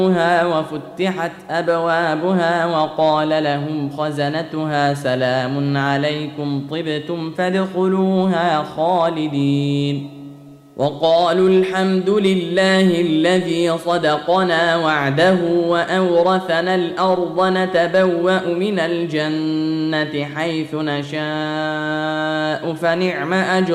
وفتحت أبوابها وقال لهم خزنتها سلام عليكم طبتم فادخلوها خالدين وقالوا الحمد لله الذي صدقنا وعده وأورثنا الأرض نتبوأ من الجنة حيث نشاء فنعم أجر